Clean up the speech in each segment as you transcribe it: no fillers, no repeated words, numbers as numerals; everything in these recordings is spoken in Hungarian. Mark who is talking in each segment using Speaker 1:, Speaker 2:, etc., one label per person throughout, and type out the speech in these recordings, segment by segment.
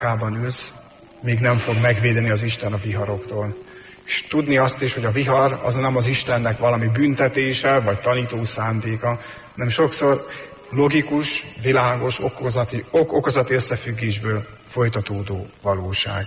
Speaker 1: bárkában ülsz, még nem fog megvédeni az Isten a viharoktól. És tudni azt is, hogy a vihar az nem az Istennek valami büntetése, vagy tanító szándéka, hanem sokszor logikus, világos, okozati összefüggésből folytatódó valóság.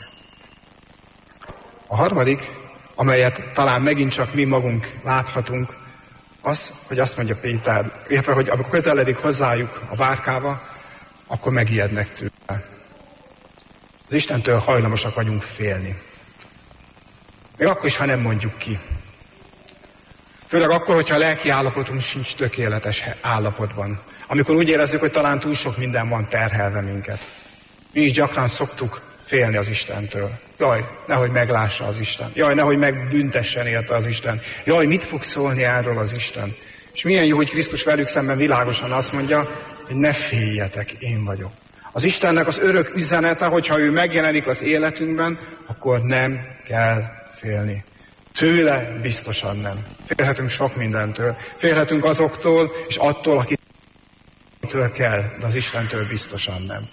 Speaker 1: A harmadik, amelyet talán megint csak mi magunk láthatunk, az, hogy azt mondja Péter, illetve, hogy amikor közeledik hozzájuk a bárkába, akkor megijednek tőle. Az Istentől hajlamosak vagyunk félni. Még akkor is, ha nem mondjuk ki. Főleg akkor, hogyha a lelki állapotunk sincs tökéletes állapotban. Amikor úgy érezzük, hogy talán túl sok minden van terhelve minket. Mi is gyakran szoktuk félni az Istentől. Jaj, nehogy meglássa az Isten. Jaj, nehogy megbüntessen érte az Isten. Jaj, mit fog szólni erről az Isten? És milyen jó, hogy Krisztus velük szemben világosan azt mondja, hogy ne féljetek, én vagyok. Az Istennek az örök üzenete, hogyha ő megjelenik az életünkben, akkor nem kell félni. Tőle biztosan nem. Félhetünk sok mindentől. Félhetünk azoktól és attól, akitől kell, de az Istentől biztosan nem.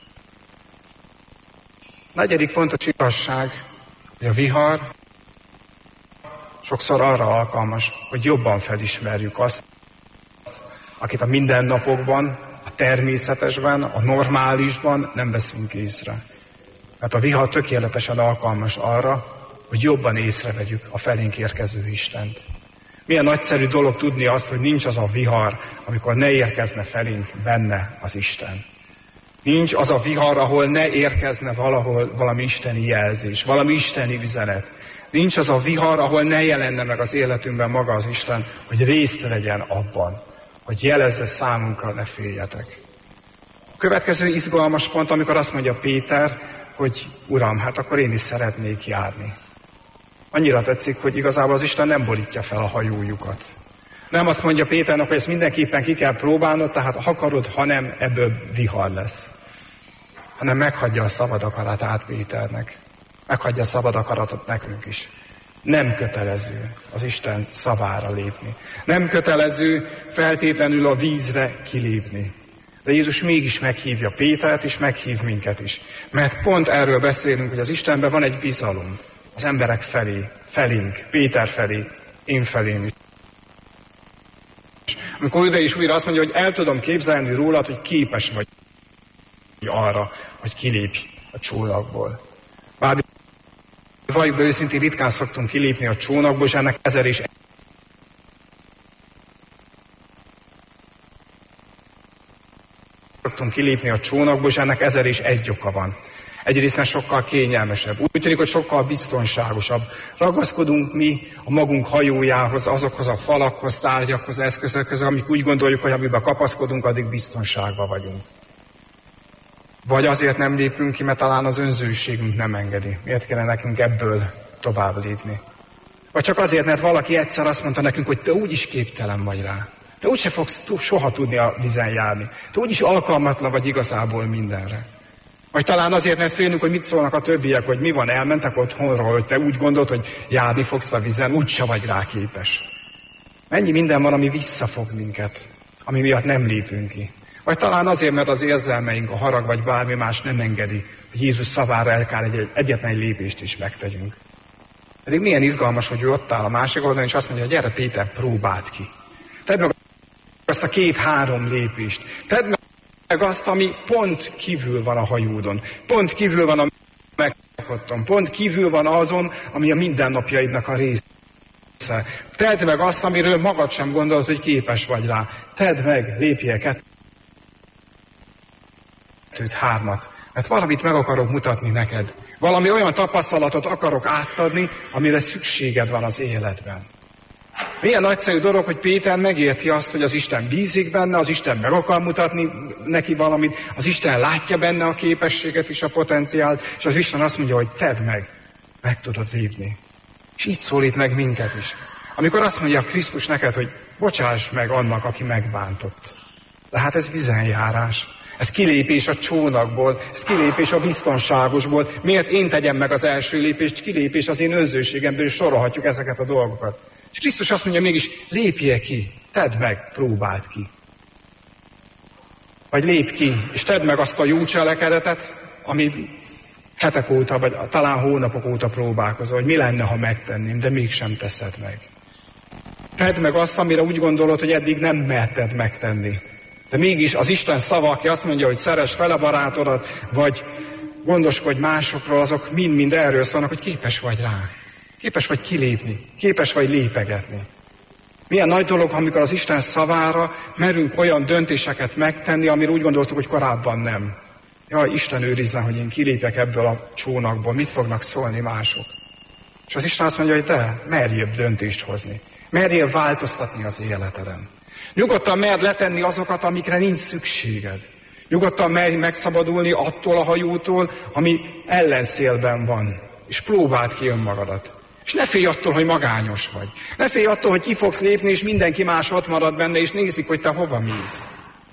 Speaker 1: Negyedik fontos igazság, hogy a vihar sokszor arra alkalmas, hogy jobban felismerjük azt, akit a mindennapokban, a természetesben, a normálisban nem veszünk észre. Mert a vihar tökéletesen alkalmas arra, hogy jobban észrevegyük a felénk érkező Istent. Milyen nagyszerű dolog tudni azt, hogy nincs az a vihar, amikor ne érkezne felénk benne az Isten. Nincs az a vihar, ahol ne érkezne valahol valami isteni jelzés, valami isteni üzenet. Nincs az a vihar, ahol ne jelenne meg az életünkben maga az Isten, hogy részt vegyen abban, hogy jelezze számunkra, ne féljetek. A következő izgalmas pont, amikor azt mondja Péter, hogy Uram, hát akkor én is szeretnék járni. Annyira tetszik, hogy igazából az Isten nem borítja fel a hajójukat. Nem azt mondja Péternek, hogy ezt mindenképpen ki kell próbálnod, tehát ha akarod, ha nem, ebből vihar lesz. Hanem meghagyja a szabad akaratát Péternek. Meghagyja a szabad akaratot nekünk is. Nem kötelező az Isten szavára lépni. Nem kötelező feltétlenül a vízre kilépni. De Jézus mégis meghívja Pétert, és meghív minket is. Mert pont erről beszélünk, hogy az Istenben van egy bizalom. Az emberek felé, felénk, Péter felé, én felém is. Amikor ide is újra azt mondja, hogy el tudom képzelni rólad, hogy képes vagy arra, hogy kilépj a csónakból. Bár valljuk be őszintén, ritkán szoktunk kilépni a csónakból, és ennek ezer és egy oka van. Egyrészt mert sokkal kényelmesebb. Úgy tűnik, hogy sokkal biztonságosabb. Ragaszkodunk mi a magunk hajójához, azokhoz a falakhoz, tárgyakhoz, eszközökhöz, amik úgy gondoljuk, hogy amiben kapaszkodunk, addig biztonságban vagyunk. Vagy azért nem lépünk ki, mert talán az önzőségünk nem engedi. Miért kéne nekünk ebből tovább lépni? Vagy csak azért, mert valaki egyszer azt mondta nekünk, hogy te úgyis képtelen vagy rá. Te úgyse fogsz soha tudni a vízen járni. Te úgyis alkalmatlan vagy igazából mindenre. Vagy talán azért, mert félünk, hogy mit szólnak a többiek, hogy mi van, elmentek otthonról, hogy te úgy gondolod, hogy járni fogsz a vízen, úgyse vagy rá képes. Mennyi minden van, ami visszafog minket, ami miatt nem lépünk ki. Vagy talán azért, mert az érzelmeink, a harag vagy bármi más nem engedi, hogy Jézus szavára el kell egyetlen egy lépést is megtegyünk. Pedig milyen izgalmas, hogy ő ott áll a másik oldalon, és azt mondja, hogy gyere Péter, próbáld ki. Tedd meg azt a 2-3 lépést. Tedd meg azt, ami pont kívül van a hajódon. Pont kívül van a megszokotton. Pont kívül van azon, ami a mindennapjaidnak a része. Tedd meg azt, amiről magad sem gondolod, hogy képes vagy rá. Tedd meg, lépjél 2-3, mert valamit meg akarok mutatni neked. Valami olyan tapasztalatot akarok átadni, amire szükséged van az életben. Milyen nagyszerű dolog, hogy Péter megérti azt, hogy az Isten bízik benne, az Isten meg akar mutatni neki valamit, az Isten látja benne a képességet és a potenciált, és az Isten azt mondja, hogy tedd meg tudod lépni. És így szólít meg minket is. Amikor azt mondja Krisztus neked, hogy bocsáss meg annak, aki megbántott. De hát ez vizenjárás. Ez kilépés a csónakból, ez kilépés a biztonságosból. Miért én tegyem meg az első lépést, kilépés az én önzőségemből, és sorolhatjuk ezeket a dolgokat. És Krisztus azt mondja mégis, lépjél ki, tedd meg, próbáld ki. Vagy lépj ki, és tedd meg azt a jó cselekedetet, amit hetek óta, vagy talán hónapok óta próbálkozol, hogy mi lenne, ha megtenném, de mégsem teszed meg. Tedd meg azt, amire úgy gondolod, hogy eddig nem merted megtenni. De mégis az Isten szava, aki azt mondja, hogy szeresd fel a barátodat, vagy gondoskodj másokról, azok mind-mind erről szólnak, hogy képes vagy rá. Képes vagy kilépni, képes vagy lépegetni. Milyen nagy dolog, amikor az Isten szavára merünk olyan döntéseket megtenni, amire úgy gondoltuk, hogy korábban nem. Jaj, Isten őrizzen, hogy én kilépek ebből a csónakból, mit fognak szólni mások. És az Isten azt mondja, hogy te merjél döntést hozni. Merjél változtatni az életeden. Nyugodtan merd letenni azokat, amikre nincs szükséged. Nyugodtan merj megszabadulni attól a hajótól, ami ellenszélben van. És próbáld ki önmagadat. És ne félj attól, hogy magányos vagy. Ne félj attól, hogy ki fogsz lépni, és mindenki más ott marad benne, és nézik, hogy te hova mész.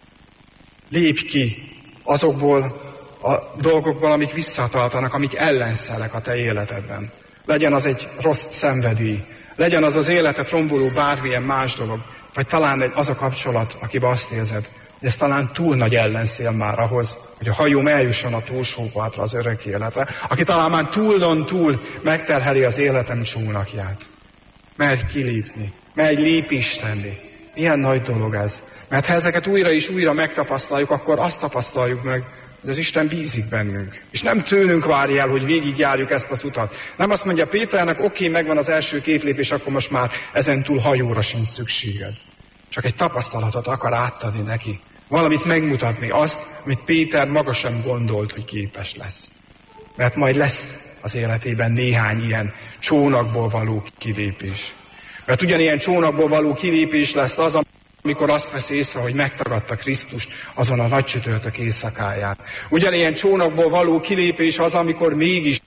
Speaker 1: Lépj ki azokból a dolgokból, amik visszatartanak, amik ellenszelek a te életedben. Legyen az egy rossz szenvedély, legyen az az életet romboló bármilyen más dolog, vagy talán az a kapcsolat, akiben azt érzed, hogy ez talán túl nagy ellenszél már ahhoz, hogy a hajóm eljusson a túlsó partra, az örök életre, aki talán már túl megterheli az életem csónakját. Merj kilépni, merj lépést tenni. Milyen nagy dolog ez. Mert ha ezeket újra és újra megtapasztaljuk, akkor azt tapasztaljuk meg, hogy az Isten bízik bennünk. És nem tőlünk várja el, hogy végigjárjuk ezt az utat. Nem azt mondja Péternek, oké, megvan az első 2 lépés, akkor most már ezentúl hajóra sincs szükséged. Csak egy tapasztalatot akar átadni neki. Valamit megmutatni, azt, amit Péter maga sem gondolt, hogy képes lesz. Mert majd lesz az életében néhány ilyen csónakból való kilépés. Mert ugyanilyen csónakból való kilépés lesz az, amikor azt vesz észre, hogy megtagadta Krisztust azon a nagy csütörtök éjszakáján. Ugyanilyen csónakból való kilépés az, amikor mégis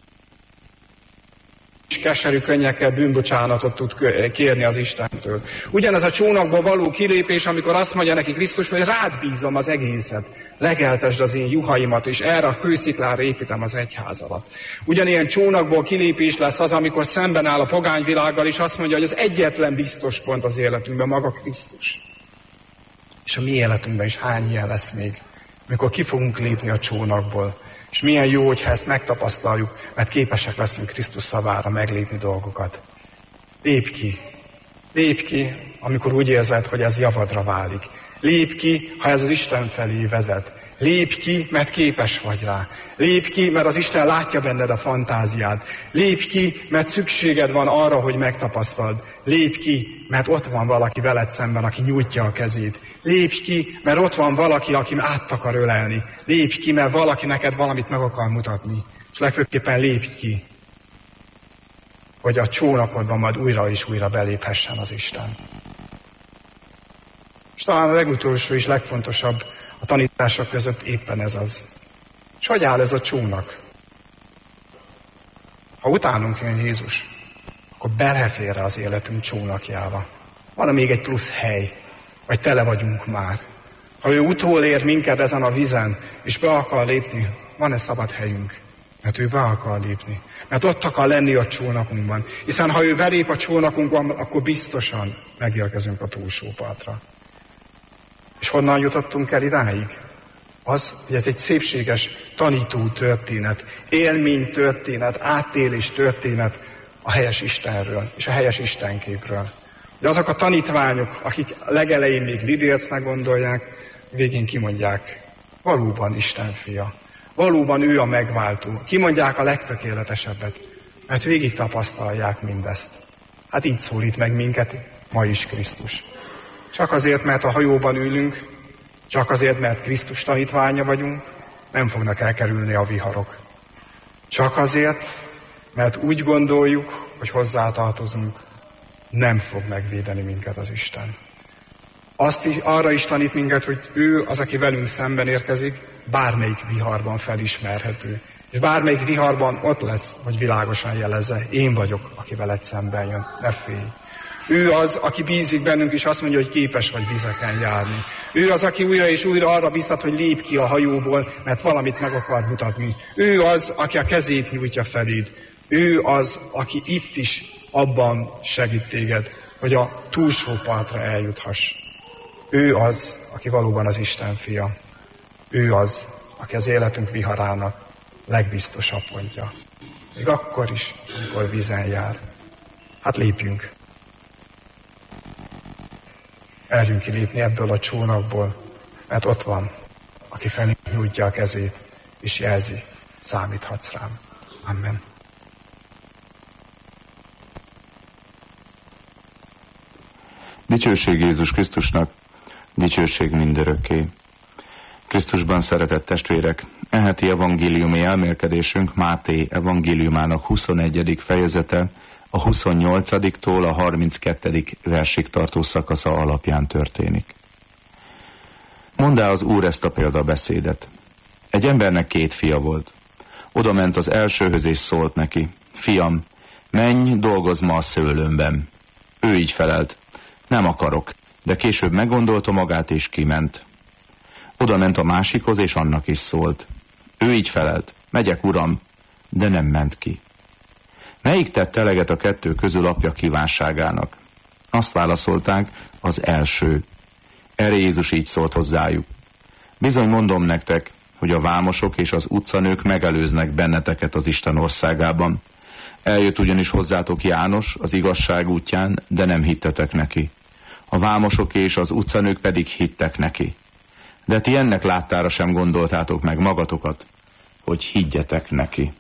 Speaker 1: keserű könnyekkel bűnbocsánatot tud kérni az Istentől. Ugyanez a csónakból való kilépés, amikor azt mondja neki Krisztus, hogy rád bízom az egészet, legeltesd az én juhaimat, és erre a kősziklára építem az egyházamat. Ugyanilyen csónakból kilépés lesz az, amikor szemben áll a pogányvilággal, és azt mondja, hogy az egyetlen biztos pont az életünkben maga Krisztus. És a mi életünkben is hány ilyen lesz még, amikor ki fogunk lépni a csónakból. És milyen jó, hogyha ezt megtapasztaljuk, mert képesek leszünk Krisztus szavára meglépni dolgokat. Lépj ki, amikor úgy érzed, hogy ez javadra válik. Lépj ki, ha ez az Isten felé vezet. Lépj ki, mert képes vagy rá. Lépj ki, mert az Isten látja benned a fantáziád. Lépj ki, mert szükséged van arra, hogy megtapasztald. Lépj ki, mert ott van valaki veled szemben, aki nyújtja a kezét. Lépj ki, mert ott van valaki, aki át akar ölelni. Lépj ki, mert valaki neked valamit meg akar mutatni. És legfőképpen lépj ki, hogy a csónakodban majd újra és újra beléphessen az Isten. És talán a legutolsó és legfontosabb a tanítások között éppen ez az. És hogy áll ez a csónak? Ha utánunk jön Jézus, akkor belefér az életünk csónakjába. Van még egy plusz hely, vagy tele vagyunk már. Ha ő utolér minket ezen a vizen, és be akar lépni, van-e szabad helyünk? Mert ő be akar lépni. Mert ott akar lenni a csónakunkban. Hiszen ha ő belép a csónakunkban, akkor biztosan megérkezünk a túlsó partra. És honnan jutottunk el idáig? Az, hogy ez egy szépséges tanító történet, élmény történet, átélés történet a helyes Istenről és a helyes Istenképről. De azok a tanítványok, akik legelején még lidércnek gondolják, végén kimondják, valóban Isten fia, valóban ő a megváltó. Kimondják a legtökéletesebbet, mert végig tapasztalják mindezt. Hát így szólít meg minket ma is Krisztus. Csak azért, mert a hajóban ülünk, csak azért, mert Krisztus tanítványa vagyunk, nem fognak elkerülni a viharok. Csak azért, mert úgy gondoljuk, hogy hozzátartozunk, nem fog megvédeni minket az Isten. Arra is tanít minket, hogy ő az, aki velünk szemben érkezik, bármelyik viharban felismerhető. És bármelyik viharban ott lesz, hogy világosan jelezze, én vagyok, aki veled szemben jön, ne félj. Ő az, aki bízik bennünk, és azt mondja, hogy képes vagy vizeken járni. Ő az, aki újra és újra arra biztat, hogy lépj ki a hajóból, mert valamit meg akar mutatni. Ő az, aki a kezét nyújtja feléd. Ő az, aki itt is abban segít téged, hogy a túlsó partra eljuthass. Ő az, aki valóban az Isten fia. Ő az, aki az életünk viharának legbiztosabb pontja. Még akkor is, amikor vízen jár. Hát lépjünk. Merjünk kilépni ebből a csónakból, mert ott van, aki felé nyújtja a kezét, és jelzi, számíthatsz rám. Amen.
Speaker 2: Dicsőség Jézus Krisztusnak, dicsőség mindörökké. Krisztusban szeretett testvérek, e heti evangéliumi elmélkedésünk Máté evangéliumának 21. fejezete, a 28-tól a 32. versig tartó szakasza alapján történik. Mondd el az Úr ezt a példabeszédet. Egy embernek 2 fia volt. Oda ment az elsőhöz és szólt neki: Fiam, menj, dolgozz ma a szőlőmben. Ő így felelt: Nem akarok, de később meggondolta magát és kiment. Oda ment a másikhoz és annak is szólt. Ő így felelt: Megyek, uram, de nem ment ki. Melyik tett eleget a 2 közül apja kívánságának? Azt válaszolták: Az első. Erre Jézus így szólt hozzájuk: Bizony mondom nektek, hogy a vámosok és az utcanők megelőznek benneteket az Isten országában. Eljött ugyanis hozzátok János az igazság útján, de nem hittetek neki. A vámosok és az utcanők pedig hittek neki. De ti ennek láttára sem gondoltátok meg magatokat, hogy higgyetek neki.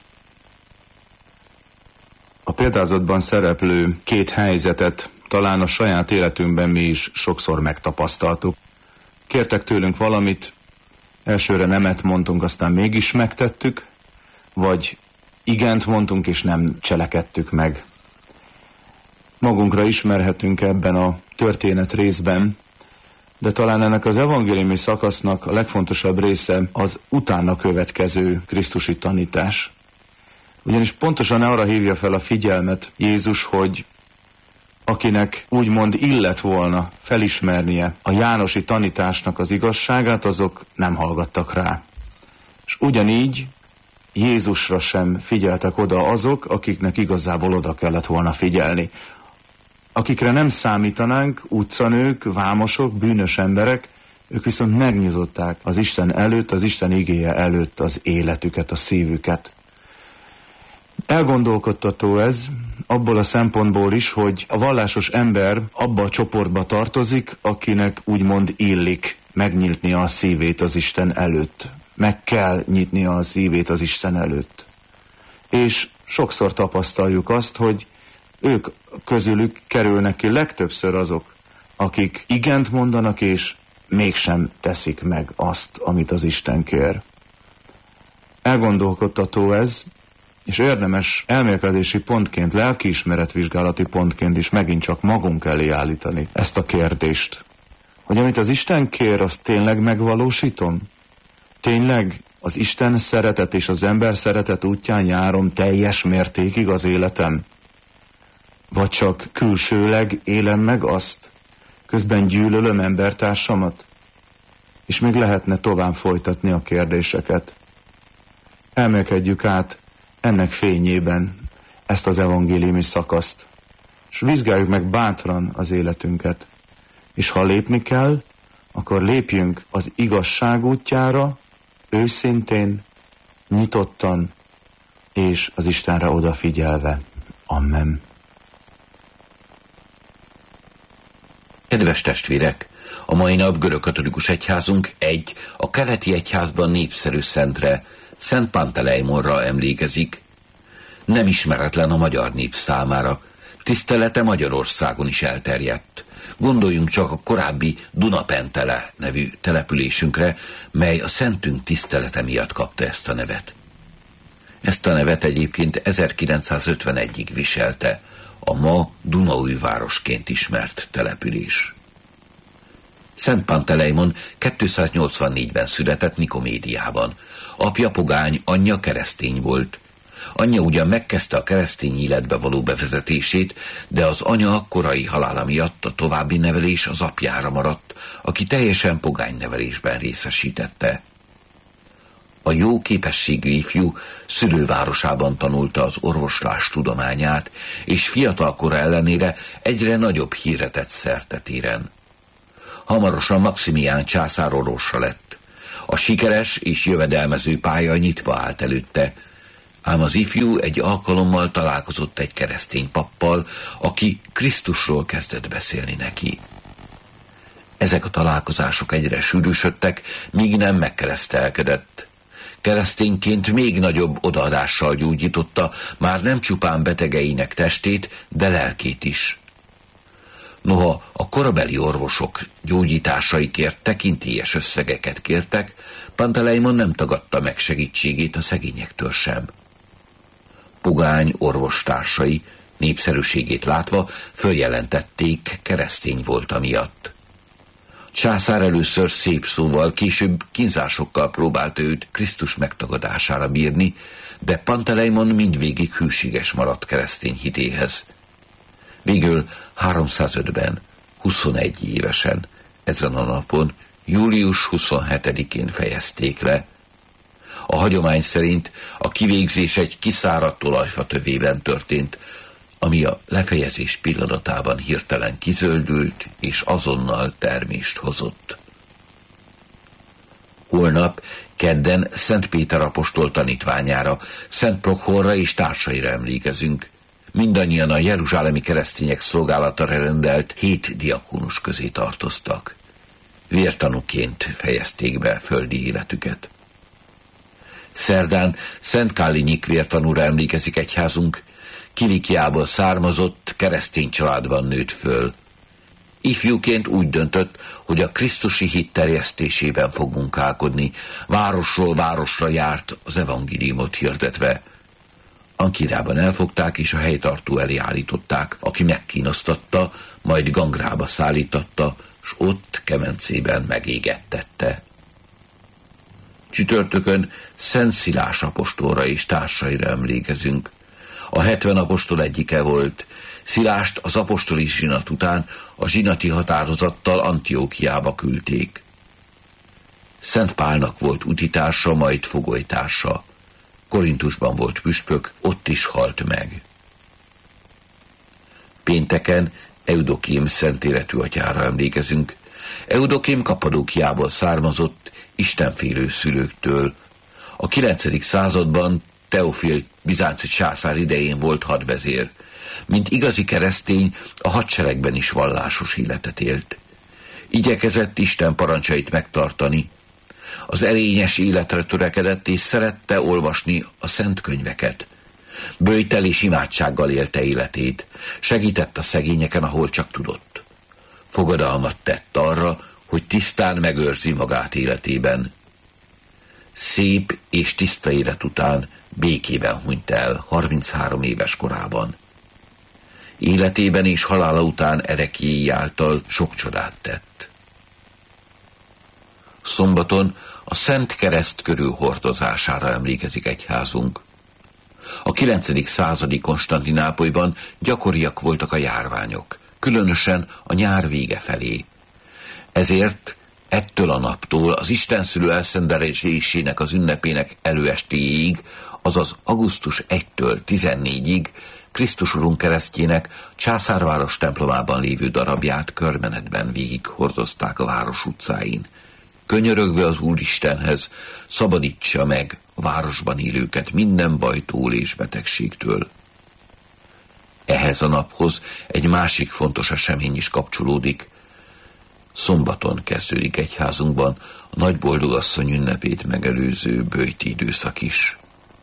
Speaker 2: A példázatban szereplő 2 helyzetet talán a saját életünkben mi is sokszor megtapasztaltuk. Kértek tőlünk valamit, elsőre nemet mondtunk, aztán mégis megtettük, vagy igent mondtunk, és nem cselekedtük meg. Magunkra ismerhetünk ebben a történet részben, de talán ennek az evangéliumi szakasznak a legfontosabb része az utána következő krisztusi tanítás. Ugyanis pontosan arra hívja fel a figyelmet Jézus, hogy akinek úgymond illet volna felismernie a jánosi tanításnak az igazságát, azok nem hallgattak rá. És ugyanígy Jézusra sem figyeltek oda azok, akiknek igazából oda kellett volna figyelni. Akikre nem számítanánk, utcanők, vámosok, bűnös emberek, ők viszont megnyitották az Isten előtt, az Isten igéje előtt az életüket, a szívüket. Elgondolkodtató ez abból a szempontból is, hogy a vallásos ember abba a csoportba tartozik, akinek úgymond illik megnyitnia a szívét az Isten előtt. Meg kell nyitnia a szívét az Isten előtt. És sokszor tapasztaljuk azt, hogy ők közülük kerülnek ki legtöbbször azok, akik igent mondanak, és mégsem teszik meg azt, amit az Isten kér. Elgondolkodtató ez, és érdemes elmélkedési pontként, lelkiismeretvizsgálati pontként is megint csak magunk elé állítani ezt a kérdést. Hogy amit az Isten kér, azt tényleg megvalósítom? Tényleg az Isten szeretet és az ember szeretet útján járom teljes mértékig az életem? Vagy csak külsőleg élem meg azt, közben gyűlölöm embertársamat? És még lehetne tovább folytatni a kérdéseket. Elmélkedjük át ennek fényében ezt az evangéliumi szakaszt, és vizsgáljuk meg bátran az életünket. És ha lépni kell, akkor lépjünk az igazság útjára, őszintén, nyitottan, és az Istenre odafigyelve. Amen.
Speaker 3: Kedves testvérek! A mai nap görögkatolikus egyházunk a keleti egyházban népszerű szentre, Szent Panteleimonra emlékezik. Nem ismeretlen a magyar nép számára, tisztelete Magyarországon is elterjedt. Gondoljunk csak a korábbi Dunapentele nevű településünkre, mely a szentünk tisztelete miatt kapta ezt a nevet. Ezt a nevet egyébként 1951-ig viselte a ma Dunaújvárosként ismert település. Szent Panteleimon 284-ben született Nikomédiában. Apja pogány, anyja keresztény volt. Anyja ugyan megkezdte a keresztény életbe való bevezetését, de az anya korai halála miatt a további nevelés az apjára maradt, aki teljesen pogány nevelésben részesítette. A jó képességű ifjú szülővárosában tanulta az orvoslás tudományát, és fiatalkora ellenére egyre nagyobb hírre tett szerte téren. Hamarosan Maximián császár orvosa lett. A sikeres és jövedelmező pálya nyitva állt előtte, ám az ifjú egy alkalommal találkozott egy keresztény pappal, aki Krisztusról kezdett beszélni neki. Ezek a találkozások egyre sűrűsödtek, míg nem megkeresztelkedett. Keresztényként még nagyobb odaadással gyógyította már nem csupán betegeinek testét, de lelkét is. Noha a korabeli orvosok gyógyításaikért tekintélyes összegeket kértek, Panteleimon nem tagadta meg segítségét a szegényektől sem. Pogány orvostársai népszerűségét látva följelentették, keresztény volt amiatt. Császár először szép szóval, később kínzásokkal próbálta őt Krisztus megtagadására bírni, de Panteleimon mindvégig hűséges maradt keresztény hitéhez. Végül 305-ben, 21 évesen, ezen a napon, július 27-én fejezték le. A hagyomány szerint a kivégzés egy kiszáradt olajfa tövében történt, ami a lefejezés pillanatában hirtelen kizöldült, és azonnal termést hozott. Holnap, kedden Szent Péter apostol tanítványára, Szent Prokhorra és társaira emlékezünk. Mindannyian a jeruzsálemi keresztények szolgálatára rendelt 7 diakónus közé tartoztak. Vértanúként fejezték be földi életüket. Szerdán Szent Kállinyik vértanúra emlékezik egyházunk, Kilikiából származott, keresztény családban nőtt föl. Ifjúként úgy döntött, hogy a krisztusi hit terjesztésében fog munkálkodni, városról városra járt az evangéliumot hirdetve. Ankirában elfogták és a helytartó elé állították, aki megkínoztatta, majd gangrába szállítatta, s ott kemencében megégettette. Csütörtökön Szent Szilás apostolra és társaira emlékezünk. A 70 apostol egyike volt. Szilást az apostoli zsinat után a zsinati határozattal Antiókiába küldték. Szent Pálnak volt utitársa, majd fogolytársa. Korintusban volt püspök, ott is halt meg. Pénteken Eudokém szent életű atyára emlékezünk. Eudokém Kappadókiából származott, istenfélő szülőktől. A 9. században Teofil bizánci császár idején volt hadvezér. Mint igazi keresztény, a hadseregben is vallásos életet élt. Igyekezett Isten parancsait megtartani. Az erényes életre törekedett, és szerette olvasni a szent könyveket. Böjtel és imádsággal élte életét. Segített a szegényeken, ahol csak tudott. Fogadalmat tett arra, hogy tisztán megőrzi magát életében. Szép és tiszta élet után békében hunyt el 33 éves korában. Életében és halála után ereklyéi által sok csodát tett. Szombaton a Szent Kereszt körül hordozására emlékezik egyházunk. A 9. századi Konstantinápolyban gyakoriak voltak a járványok, különösen a nyár vége felé. Ezért ettől a naptól az istenszülő elszendelésének az ünnepének előestéig, azaz augusztus 1-től 14-ig Krisztus Urunk keresztjének Császárváros templomában lévő darabját körmenetben végig hordozták a város utcáin. Könyörögve az Úristenhez, szabadítsa meg a városban élőket minden bajtól és betegségtől. Ehhez a naphoz egy másik fontos esemény is kapcsolódik. Szombaton kezdődik egyházunkban a Nagy Boldogasszony ünnepét megelőző böjti időszak is.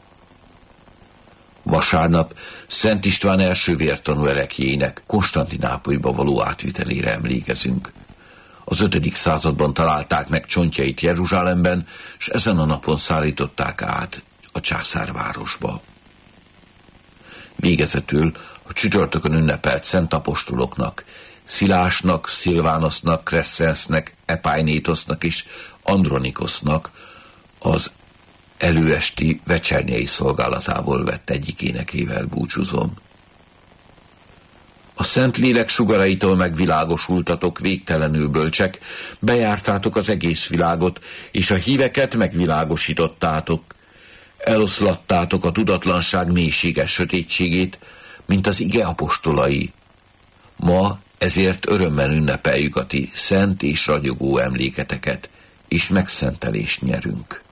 Speaker 3: Vasárnap Szent István első vértanú ereklyének Konstantinápolyba való átvitelére emlékezünk. Az 5. században találták meg csontjait Jeruzsálemben, és ezen a napon szállították át a császárvárosba. Végezetül a csütörtökön ünnepelt szent apostoloknak, Szilásnak, Szilvánosznak, Kresszensznek, Epájnétosznak és Andronikosznak az előesti vecsernyei szolgálatából vett egyik énekével búcsúzom. A Szentlélek sugaraitól megvilágosultatok, végtelenül bölcsek, bejártátok az egész világot, és a híveket megvilágosítottátok. Eloszlattátok a tudatlanság mélységes sötétségét, mint az ige apostolai. Ma ezért örömmel ünnepeljük a ti szent és ragyogó emléketeket. és megszentelést nyerünk.